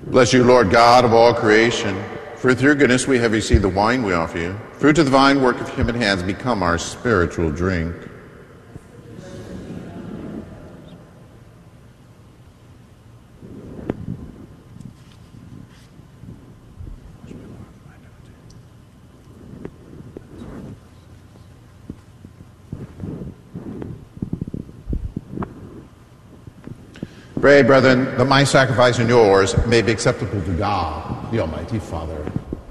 Bless you, Lord God of all creation. For through goodness we have received the wine we offer you. Fruit of the vine, work of human hands, become our spiritual drink. Pray, brethren, that my sacrifice and yours may be acceptable to God, the Almighty Father.